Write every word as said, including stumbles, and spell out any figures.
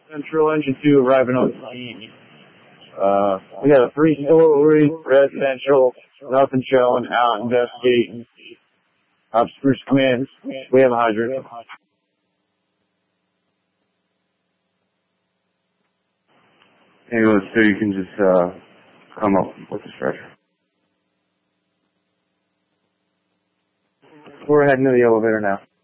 Central Engine two arriving on scene. Uh, we got a three-story residential, nothing showing, out investigating. Op Spruce Command, we have a hydrant. Ambulance two, you can just uh, come up with the stretcher. We're heading to the elevator now.